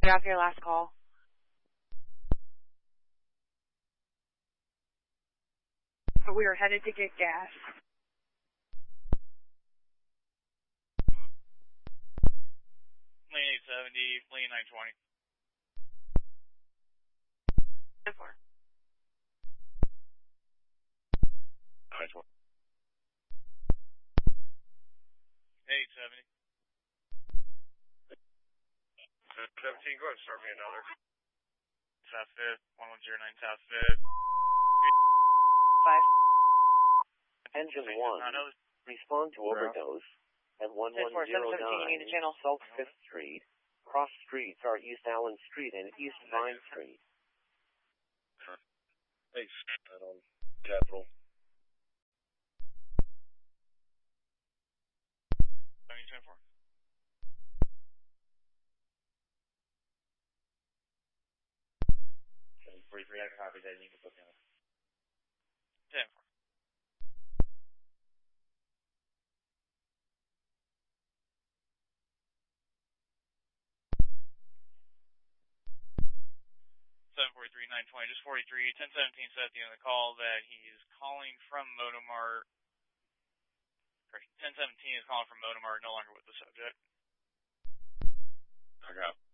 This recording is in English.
off your last call. But we were headed to get gas. Lane 870, lane 920. 10-4. 920. 870. 17, go ahead and start me another. South 5th, 1109 South 5th. 5. Engine 1, respond to overdose at 1109 South 5th Street. Cross streets are East Allen Street and East Vine Street. Hey, that on Capitol. 1724. 43, I copy that. You can put down. 10-4. 743, 920, just 43. 1017 said at the end of the call that he is calling from Motomart. 1017 is calling from Motomart, no longer with the subject. I got